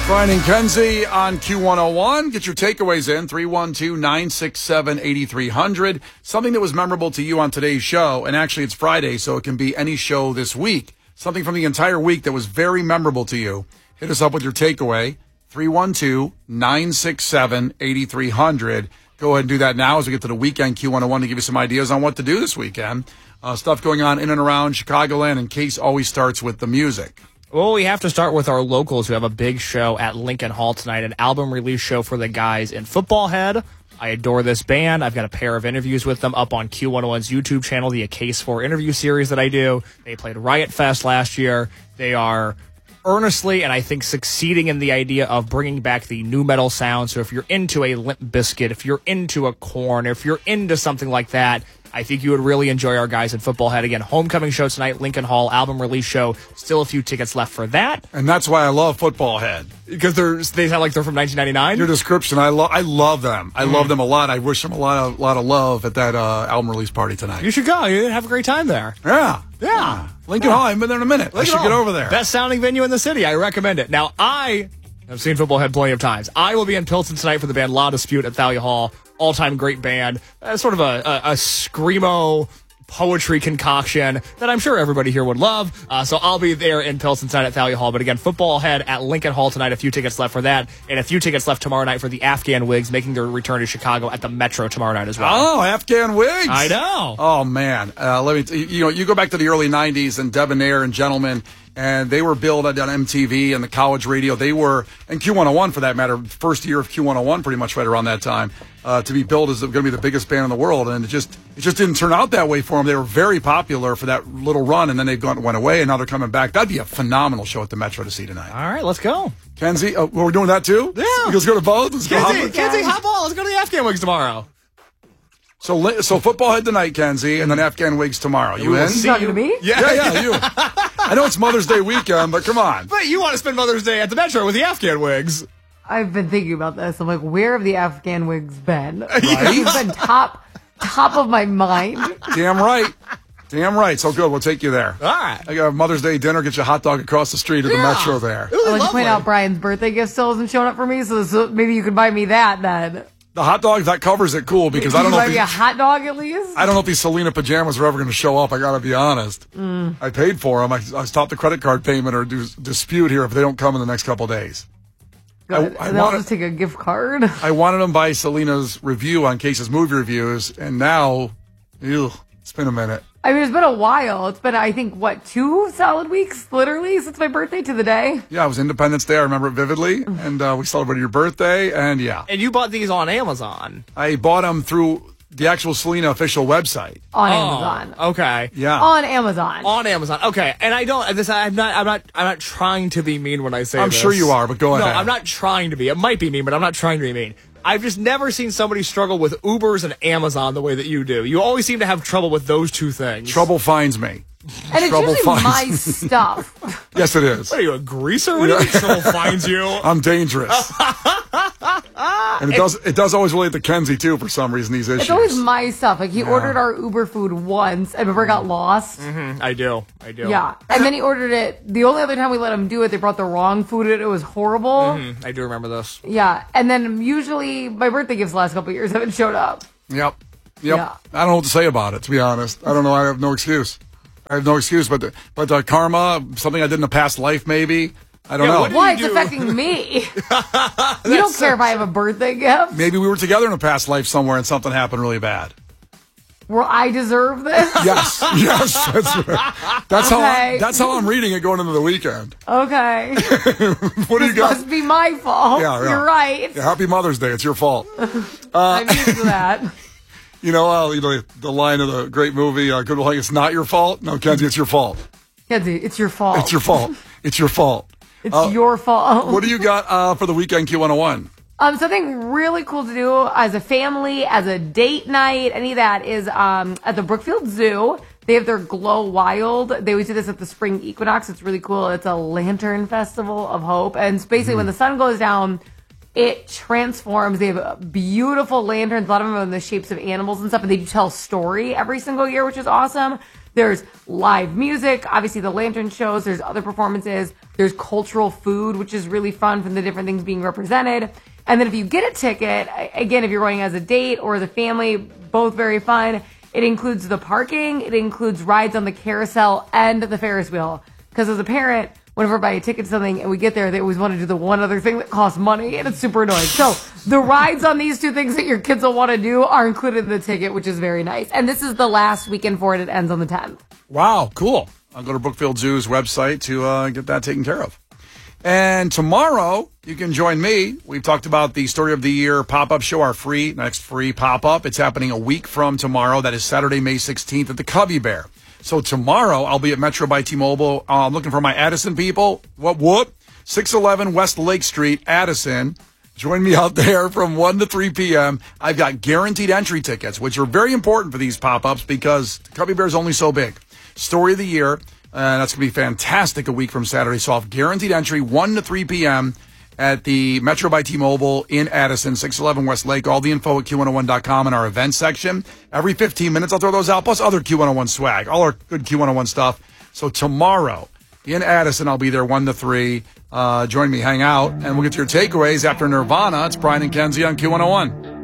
Brian and Kenzie on Q101. Get your takeaways in, 312-967-8300. Something that was memorable to you on today's show, and actually it's Friday, so it can be any show this week. Something from the entire week that was very memorable to you. Hit us up with your takeaway, 312-967-8300. Go ahead and do that now as we get to the weekend Q101 to give you some ideas on what to do this weekend. Stuff going on in and around Chicagoland, and Case always starts with the music. Well, we have to start with our locals who have a big show at Lincoln Hall tonight, an album release show for the guys in Football Head. I adore this band. I've got a pair of interviews with them up on Q101's YouTube channel, the A Case for interview series that I do. They played Riot Fest last year. They are earnestly and I think succeeding in the idea of bringing back the nu metal sound. So if you're into a Limp Bizkit, if you're into a Korn, if you're into something like that, I think you would really enjoy our guys in Football Head. Again, homecoming show tonight, Lincoln Hall, album release show. Still a few tickets left for that. And that's why I love Football Head. Because they sound like they're from 1999? Your description, I love them. I love them a lot. I wish them a lot of love at that album release party tonight. You should go. You have a great time there. Yeah. Lincoln Hall, I haven't been there in a minute. I should get over there. Best sounding venue in the city. I recommend it. Now, I have seen Football Head plenty of times. I will be in Pilsen tonight for the band La Dispute at Thalia Hall. All-time great band. Sort of a screamo poetry concoction that I'm sure everybody here would love. So I'll be there in Pilsen tonight at Thalia Hall. But again, Football Head at Lincoln Hall tonight. A few tickets left for that. And a few tickets left tomorrow night for the Afghan Wigs making their return to Chicago at the Metro tomorrow night as well. Oh, Afghan Wigs. I know. Oh, man. You go back to the early 90s and Debonair and Gentlemen, and they were billed on MTV and the college radio. They were, and Q101 for that matter, first year of Q101 pretty much right around that time, to be billed as going to be the biggest band in the world. And it just didn't turn out that way for them. They were very popular for that little run, and then they went away, and now they're coming back. That'd be a phenomenal show at the Metro to see tonight. All right, let's go. Kenzie, we're doing that too? Yeah. Let's go to both? Kenzie, hop on. Let's go to the Afghan Wigs tomorrow. So Football Head tonight, Kenzie, and then Afghan Wigs tomorrow. You in? You talking to me? Yeah, you. I know it's Mother's Day weekend, but come on. But you want to spend Mother's Day at the Metro with the Afghan Wigs. I've been thinking about this. I'm like, where have the Afghan Wigs been? Right? You've been top of my mind. Damn right. So good. We'll take you there. All right. I got a Mother's Day dinner. Get you a hot dog across the street at the Metro there. I'd like to point out Brian's birthday gift still hasn't shown up for me, so maybe you could buy me that then. The hot dog, that covers it cool because I don't know if a hot dog at least? I don't know if these Selena pajamas are ever going to show up. I got to be honest. I paid for them. I stopped the credit card payment or dispute here if they don't come in the next couple of days. I'll just take a gift card. I wanted them by Selena's review on Case's movie reviews, and now, it's been a minute. I mean, it's been a while. It's been, I think, 2 solid weeks, literally, since my birthday to the day. Yeah, it was Independence Day. I remember it vividly. And we celebrated your birthday, and yeah. And you bought these on Amazon. I bought them through the actual Selena official website. On Amazon. Okay. Yeah. On Amazon. Okay. And I'm not trying to be mean when I say this. I'm sure you are, but go ahead. No, I'm not trying to be. It might be mean, but I'm not trying to be mean. I've just never seen somebody struggle with Ubers and Amazon the way that you do. You always seem to have trouble with those two things. Trouble finds me. And it's usually my stuff. Yes, it is. What are you, a greaser? What do you mean trouble finds you? I'm dangerous. And it does always relate to Kenzie, too, for some reason, these issues. It's always my stuff. Like, he ordered our Uber food once, and remember got lost? Mm-hmm. I do. Yeah. And then he ordered it. The only other time we let him do it, they brought the wrong food in. It was horrible. Mm-hmm. I do remember this. Yeah. And then usually my birthday gifts the last couple of years haven't showed up. Yep. Yeah. I don't know what to say about it, to be honest. I don't know. I have no excuse. But karma, something I did in a past life, maybe. I don't know. Why? It's affecting me. You don't care if I have a birthday gift. Maybe we were together in a past life somewhere and something happened really bad. Well, I deserve this? Yes, that's okay. That's how I'm reading it going into the weekend. Okay. What do you got? Must be my fault. Yeah. You're right. Yeah, happy Mother's Day. It's your fault. I'm used to that. The line of the great movie, Good Will Hunting, it's not your fault. No, Kenzie, it's your fault. Kenzie, it's your fault. It's your fault. It's your fault. It's your fault. What do you got for the weekend Q101? Something really cool to do as a family, as a date night, any of that is at the Brookfield Zoo. They have their Glow Wild. They always do this at the spring equinox. It's really cool. It's a lantern festival of hope. And it's basically when the sun goes down, it transforms. They have beautiful lanterns. A lot of them are in the shapes of animals and stuff. And they do tell a story every single year, which is awesome. There's live music. Obviously, the lantern shows. There's other performances. There's cultural food, which is really fun from the different things being represented. And then if you get a ticket, again, if you're going as a date or as a family, both very fun. It includes the parking. It includes rides on the carousel and the Ferris wheel. Because as a parent, whenever I buy a ticket to something and we get there, they always want to do the one other thing that costs money, and it's super annoying. So the rides on these two things that your kids will want to do are included in the ticket, which is very nice. And this is the last weekend for it. It ends on the 10th. Wow, cool. I'll go to Brookfield Zoo's website to get that taken care of. And tomorrow, you can join me. We've talked about the Story of the Year pop-up show, our next free pop-up. It's happening a week from tomorrow. That is Saturday, May 16th at the Cubby Bear. So tomorrow, I'll be at Metro by T-Mobile. I'm looking for my Addison people. Whoop. 611 West Lake Street, Addison. Join me out there from 1 to 3 p.m. I've got guaranteed entry tickets, which are very important for these pop-ups because the Cubby Bear is only so big. Story of the Year. That's going to be fantastic a week from Saturday. So I'll have guaranteed entry 1 to 3 p.m. at the Metro by T-Mobile in Addison, 611 West Lake. All the info at Q101.com in our events section. Every 15 minutes, I'll throw those out, plus other Q101 swag, all our good Q101 stuff. So tomorrow in Addison, I'll be there 1 to 3. Join me, hang out, and we'll get to your takeaways after Nirvana. It's Brian and Kenzie on Q101.